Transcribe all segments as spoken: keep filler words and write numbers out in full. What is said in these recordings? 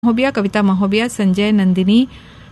महोबिया, कविता महोबिया, संजय, नंदिनी,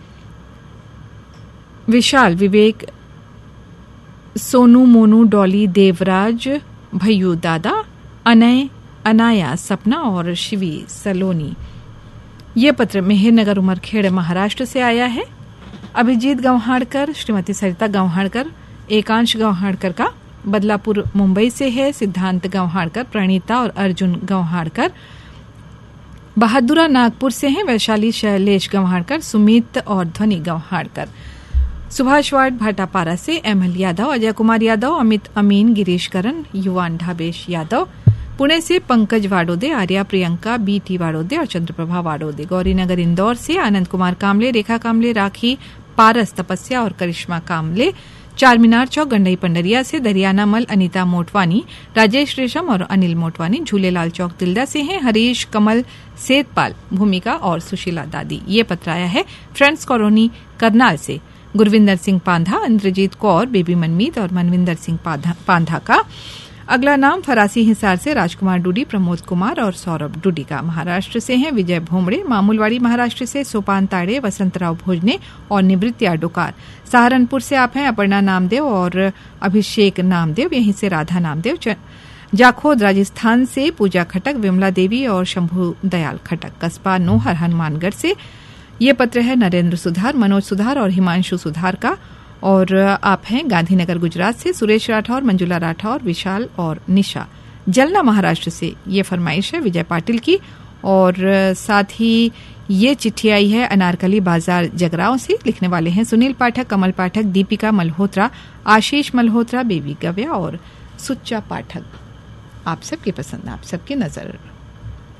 विशाल, विवेक, सोनू, मोनू, डॉली, देवराज, भैयू दादा, अनय, अनाया, सपना और शिवी सलोनी। ये पत्र मेहरनगर उमरखेड़ महाराष्ट्र से आया है। अभिजीत गंवाड़कर, श्रीमती सरिता गंवाड़कर, एकांश गंवाड़कर का बदलापुर मुंबई से है। सिद्धांत गंवाड़कर, प्रणीता और अर्जुन गंवाड़कर बहादुरा नागपुर से हैं। वैशाली शैलेश गंवाड़कर, सुमित और ध्वनि गंवाड़कर। सुभाष वार्ड भाटापारा से एमएल यादव, अजय कुमार यादव, अमित अमीन, गिरीश करण, युवान ढाबेश यादव। पुणे से पंकज वाडोदे, आर्या प्रियंका, बीटी वाडोदे और चंद्रप्रभा वाडोदे। गौरीनगर इंदौर से आनंद कुमार कामले, रेखा कामले, राखी, पारस, तपस्या और करिश्मा कामले। चार मीनार चौक गंडई पंडरिया से दरियाना मल, अनीता मोटवानी, राजेश रेशम और अनिल मोटवानी। झूलेलाल चौक तिल्दा से हैं हरीश, कमल, सेतपाल, भूमिका और सुशीला दादी। ये पत्र आया है फ्रेंड्स कॉलोनी करनाल से गुरविंदर सिंह पांधा, इंद्रजीत कौर, बेबी मनमीत और मनविंदर सिंह पांधा का। अगला नाम फरासी हिसार से राजकुमार डूडी, प्रमोद कुमार और सौरभ डूडी का। महाराष्ट्र से हैं विजय भोमड़े, मामूलवाड़ी महाराष्ट्र से सोपान ताड़े, वसंतराव भोजने और निवृत्ति आडोकार। सहारनपुर से आप हैं अपर्णा नामदेव और अभिषेक नामदेव, यहीं से राधा नामदेव। जाखोद राजस्थान से पूजा खटक, विमला देवी और शंभू दयाल खटक। कस्बा नोहर हनुमानगढ़ से ये पत्र है नरेंद्र सुधार, मनोज सुधार और हिमांशु सुधार का। और आप हैं गांधीनगर गुजरात से सुरेश राठौर, मंजुला राठौर, विशाल और निशा। जलना महाराष्ट्र से ये फरमाइश है विजय पाटिल की। और साथ ही ये चिट्ठी आई है अनारकली बाजार जगरांव से। लिखने वाले हैं सुनील पाठक, कमल पाठक, दीपिका मल्होत्रा, आशीष मल्होत्रा, बेबी गव्या और सुच्चा पाठक। आप सबकी पसंद, आप सबकी नजर।